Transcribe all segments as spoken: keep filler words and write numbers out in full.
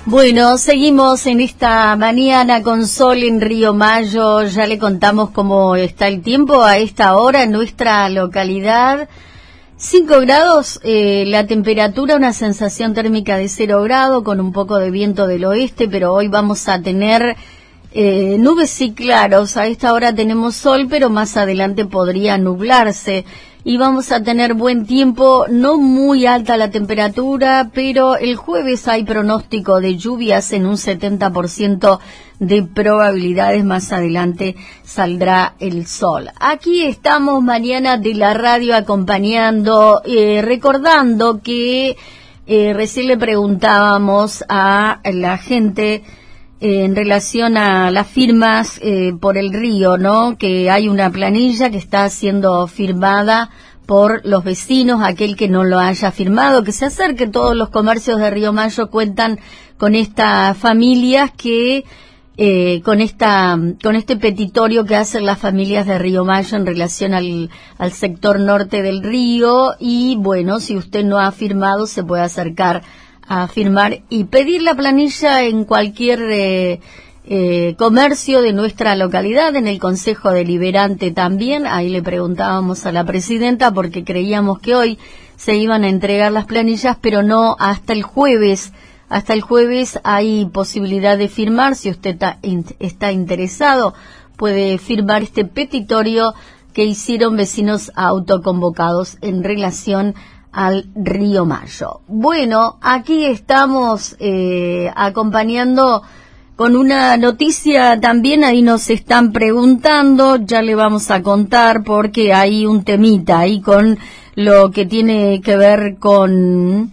Bueno, seguimos en esta mañana con sol en Río Mayo. Ya le contamos cómo está el tiempo a esta hora en nuestra localidad. cinco grados, eh, la temperatura, una sensación térmica de cero grado con un poco de viento del oeste, pero hoy vamos a tener eh, nubes y claros. A esta hora tenemos sol, pero más adelante podría nublarse. Y vamos a tener buen tiempo, no muy alta la temperatura, pero el jueves hay pronóstico de lluvias en un setenta por ciento de probabilidades. Más adelante saldrá el sol. Aquí estamos mañana de la radio acompañando, eh, recordando que eh, recién le preguntábamos a la gente Eh, en relación a las firmas eh, por el río, ¿no? Que hay una planilla que está siendo firmada por los vecinos. Aquel que no lo haya firmado, que se acerque. Todos los comercios de Río Mayo cuentan con estas familias que, eh, con esta, con este petitorio que hacen las familias de Río Mayo en relación al, al sector norte del río. Y bueno, si usted no ha firmado, se puede acercar a firmar y pedir la planilla en cualquier eh, eh, comercio de nuestra localidad, en el Consejo Deliberante también. Ahí le preguntábamos a la presidenta porque creíamos que hoy se iban a entregar las planillas, pero no hasta el jueves. Hasta el jueves hay posibilidad de firmar. Si usted está, está interesado, puede firmar este petitorio que hicieron vecinos autoconvocados en relación al Río Mayo. Bueno, aquí estamos eh, acompañando con una noticia también. Ahí nos están preguntando, ya le vamos a contar porque hay un temita ahí con lo que tiene que ver con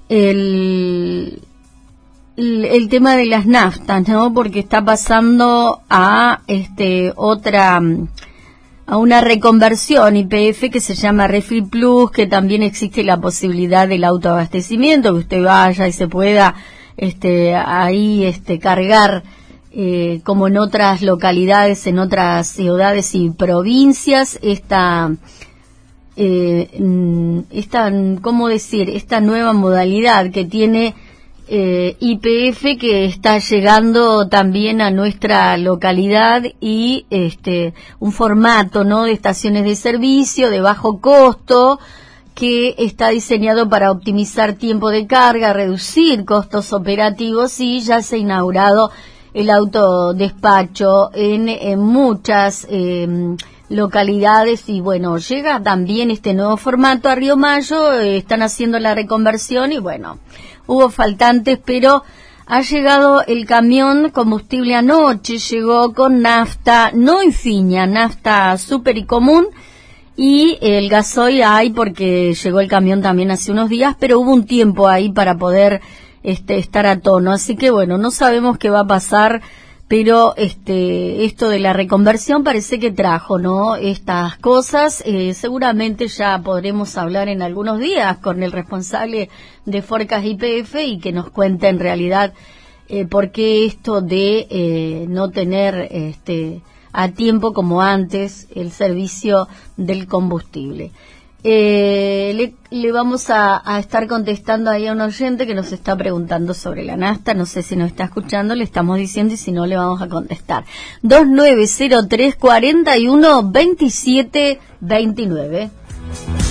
el, el, el tema de las naftas, ¿no? Porque está pasando a este otra a una reconversión Y P F que se llama Refill Plus, que también existe la posibilidad del autoabastecimiento, que usted vaya y se pueda este ahí este cargar eh, como en otras localidades, en otras ciudades y provincias, esta eh, esta cómo decir esta nueva modalidad que tiene Eh, Y P F, que está llegando también a nuestra localidad, y este un formato, ¿no?, de estaciones de servicio de bajo costo que está diseñado para optimizar tiempo de carga, reducir costos operativos, y ya se ha inaugurado el autodespacho en, en muchas eh, localidades. Y bueno, llega también este nuevo formato a Río Mayo. Eh, están haciendo la reconversión y bueno, hubo faltantes, pero ha llegado el camión combustible anoche, llegó con nafta, no infinia, nafta súper y común, y el gasoil hay porque llegó el camión también hace unos días, pero hubo un tiempo ahí para poder este estar a tono. Así que bueno, no sabemos qué va a pasar, pero este esto de la reconversión parece que trajo, ¿no?, estas cosas. Eh, seguramente ya podremos hablar en algunos días con el responsable de Forcas Y P F y que nos cuente en realidad eh, por qué esto de eh, no tener este a tiempo como antes el servicio del combustible. Eh, le, le vamos a, a estar contestando ahí a un oyente que nos está preguntando sobre la nafta. No sé si nos está escuchando, le estamos diciendo, y si no, le vamos a contestar. dos nueve cero tres, cuarenta y uno, veintisiete veintinueve.